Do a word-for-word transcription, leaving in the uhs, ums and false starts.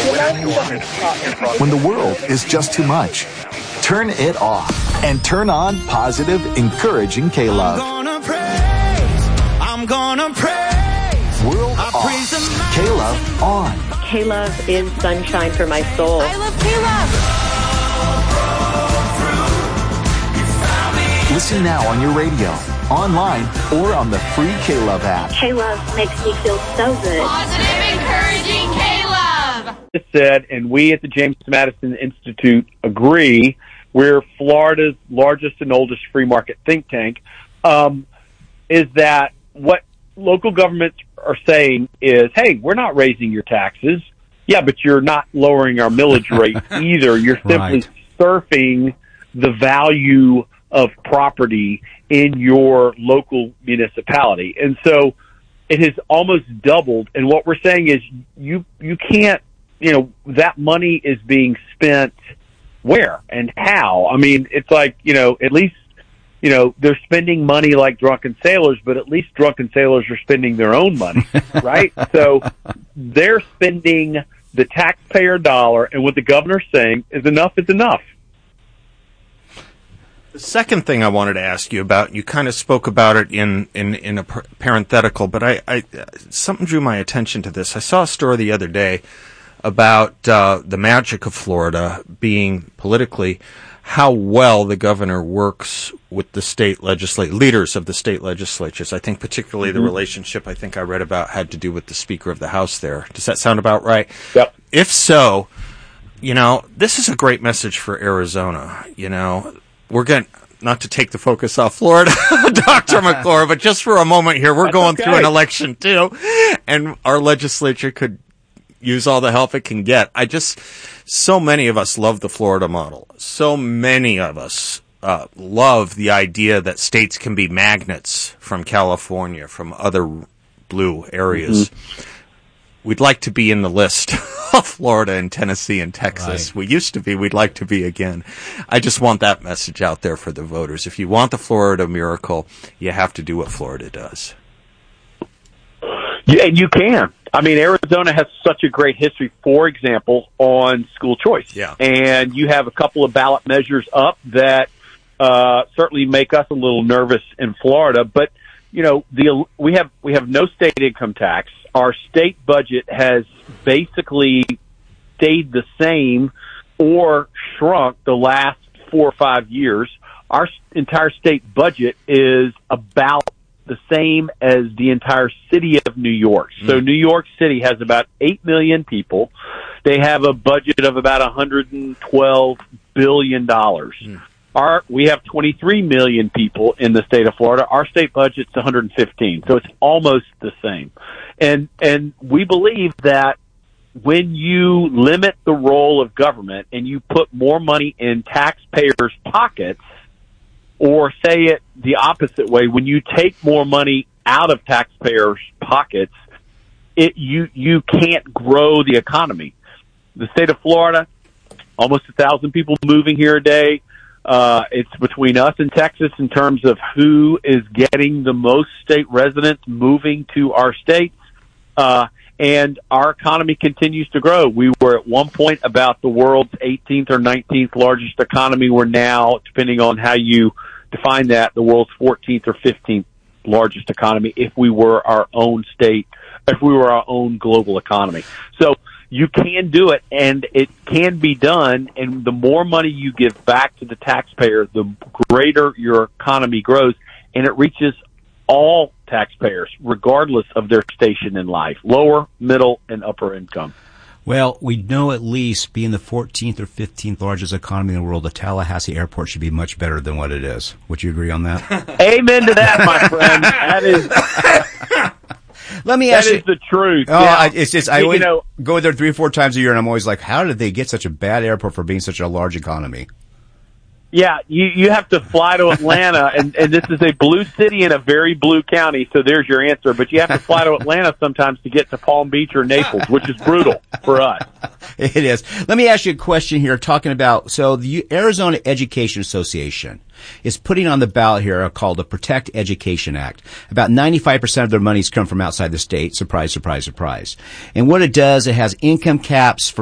When the world is just too much, turn it off and turn on positive, encouraging K-Love. I'm gonna praise, I'm gonna praise. World off, K-Love on. K-Love is sunshine for my soul. I love K-Love. Listen now on your radio, online, or on the free K-Love app. K-Love makes me feel so good. Positive, encouraging K-Love. Said, and we at the James Madison Institute agree, we're Florida's largest and oldest free market think tank, um, is that what local governments are saying is, hey, we're not raising your taxes. Yeah, but you're not lowering our millage rate either. You're simply Right. surfing the value of property in your local municipality. And so it has almost doubled. And what we're saying is you, you can't, you know, that money is being spent where and how? I mean, it's like, you know, at least, you know, they're spending money like drunken sailors, but at least drunken sailors are spending their own money, right? So they're spending the taxpayer dollar, and what the governor's saying is enough is enough. The second thing I wanted to ask you about, you kind of spoke about it in, in, in a parenthetical, but I, I something drew my attention to this. I saw a story the other day about uh, the magic of Florida being politically how well the governor works with the state legislature, leaders of the state legislatures. I think particularly mm-hmm. the relationship I think I read about had to do with the Speaker of the House there. Does that sound about right? Yep. If so, you know, this is a great message for Arizona. You know, we're going not to take the focus off Florida, Doctor McClure, but just for a moment here, we're That's going okay. through an election too, and our legislature could use all the help it can get. I just, so many of us love the Florida model. So many of us uh, love the idea that states can be magnets from California, from other blue areas. Mm-hmm. We'd like to be in the list of Florida and Tennessee and Texas. Right. We used to be. We'd like to be again. I just want that message out there for the voters. If you want the Florida miracle, you have to do what Florida does. Yeah, and you can. I mean, Arizona has such a great history, for example, on school choice. Yeah. And you have a couple of ballot measures up that uh, certainly make us a little nervous in Florida. But, you know, the we have we have no state income tax. Our state budget has basically stayed the same or shrunk the last four or five years. Our entire state budget is about the same as the entire city of New York. So New York City has about eight million people. They have a budget of about one hundred twelve billion dollars. Mm. Our, we have twenty-three million people in the state of Florida. Our state budget's one hundred fifteen. So it's almost the same. And, and we believe that when you limit the role of government and you put more money in taxpayers' pockets, or say it the opposite way, when you take more money out of taxpayers' pockets, it you you can't grow the economy. The state of Florida, almost a thousand people moving here a day. Uh, it's between us and Texas in terms of who is getting the most state residents moving to our states. Uh, and our economy continues to grow. We were at one point about the world's eighteenth or nineteenth largest economy. We're now, depending on how you define that, the world's fourteenth or fifteenth largest economy if we were our own state, if we were our own global economy. So you can do it, and it can be done, and the more money you give back to the taxpayer, the greater your economy grows, and it reaches all taxpayers, regardless of their station in life, lower, middle, and upper income. Well, we know at least being the fourteenth or fifteenth largest economy in the world, the Tallahassee airport should be much better than what it is. Would you agree on that? Amen to that, my friend. That is, Let me that ask you. is the truth. Oh, Now, I, it's just I you always know, go there three or four times a year, and I'm always like, how did they get such a bad airport for being such a large economy? Yeah, you, you have to fly to Atlanta, and, and this is a blue city in a very blue county, so there's your answer. But you have to fly to Atlanta sometimes to get to Palm Beach or Naples, which is brutal for us. It is. Let me ask you a question here, talking about, so the Arizona Education Association is putting on the ballot here called the Protect Education Act. About ninety-five percent of their monies come from outside the state. Surprise, surprise, surprise. And what it does, it has income caps for